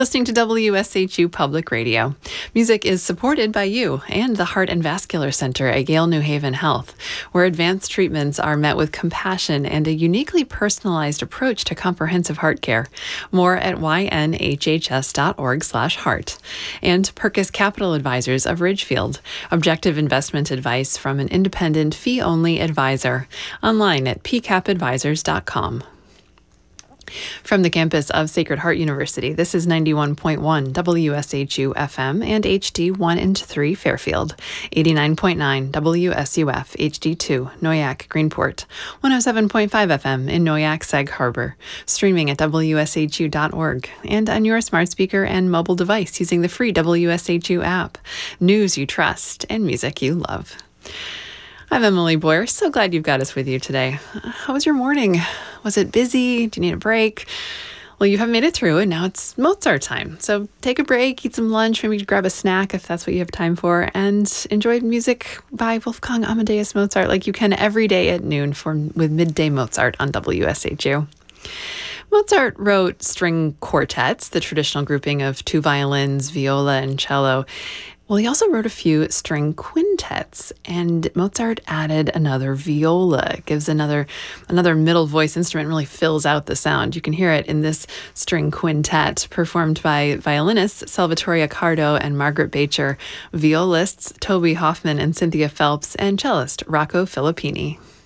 Listening to WSHU Public Radio. Music is supported by you and the Heart and Vascular Center at Yale New Haven Health, where advanced treatments are met with compassion and a uniquely personalized approach to comprehensive heart care. More at ynhhs.org/heart. And Perkis Capital Advisors of Ridgefield. Objective investment advice from an independent fee-only advisor. Online at pcapadvisors.com. From the campus of Sacred Heart University, this is 91.1 WSHU FM and HD 1 and 3 Fairfield, 89.9 WSUF HD2 Noyac Greenport, 107.5 FM in Noyac Sag Harbor, streaming at WSHU.org, and on your smart speaker and mobile device using the free WSHU app. News you trust and music you love. I'm Emily Boyer. So glad you've got us with you today. How was your morning? Was it busy? Do you need a break? Well, you have made it through, and now it's Mozart time. So take a break, eat some lunch, maybe grab a snack if that's what you have time for, and enjoy music by Wolfgang Amadeus Mozart like you can every day at noon with Midday Mozart on WSHU. Mozart wrote string quartets, the traditional grouping of two violins, viola, and cello. Well, he also wrote a few string quintets, and Mozart added another viola. It gives another middle voice instrument, really fills out the sound. You can hear it in this string quintet performed by violinists Salvatore Accardo and Margaret Bacher, violists Toby Hoffman and Cynthia Phelps, and cellist Rocco Filippini.